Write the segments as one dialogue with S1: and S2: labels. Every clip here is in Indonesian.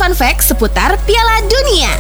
S1: fun fact seputar Piala Dunia.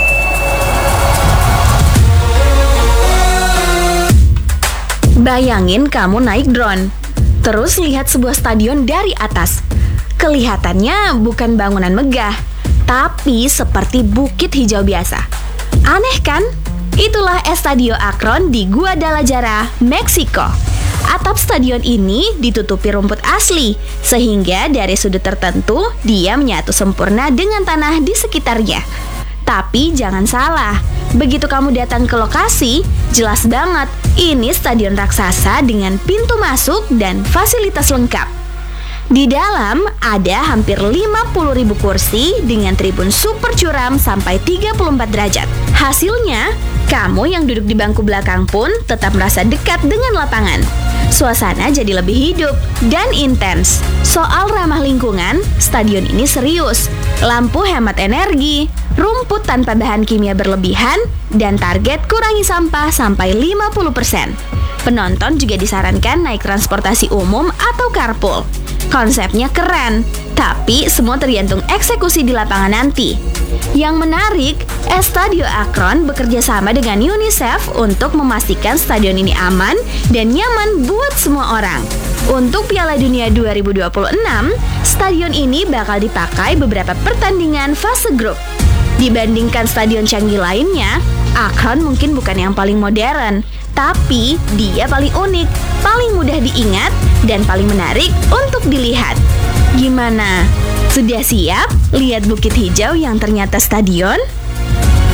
S1: Bayangin kamu naik drone, terus lihat sebuah stadion dari atas. Kelihatannya bukan bangunan megah, tapi seperti bukit hijau biasa. Aneh kan? Itulah Estadio Akron di Guadalajara, Meksiko. Atap stadion ini ditutupi rumput asli, sehingga dari sudut tertentu dia menyatu sempurna dengan tanah di sekitarnya. Tapi jangan salah, begitu kamu datang ke lokasi, jelas banget ini stadion raksasa dengan pintu masuk dan fasilitas lengkap. Di dalam ada hampir 50.000 kursi dengan tribun super curam sampai 34 derajat. Hasilnya, kamu yang duduk di bangku belakang pun tetap merasa dekat dengan lapangan. Suasana jadi lebih hidup dan intens. Soal ramah lingkungan, stadion ini serius. Lampu hemat energi, rumput tanpa bahan kimia berlebihan, dan target kurangi sampah sampai 50%. Penonton juga disarankan naik transportasi umum atau carpool. Konsepnya keren, tapi semua tergantung eksekusi di lapangan nanti. Yang menarik, Estadio Akron bekerja sama dengan UNICEF untuk memastikan stadion ini aman dan nyaman buat semua orang. Untuk Piala Dunia 2026, stadion ini bakal dipakai beberapa pertandingan fase grup. Dibandingkan stadion canggih lainnya, Akron mungkin bukan yang paling modern, tapi dia paling unik, paling mudah diingat, dan paling menarik untuk dilihat. Gimana? Sudah siap lihat bukit hijau yang ternyata stadion?